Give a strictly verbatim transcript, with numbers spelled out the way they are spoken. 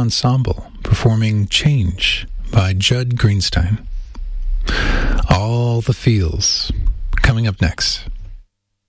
Ensemble performing Change by Judd Greenstein. All the Feels, coming up next.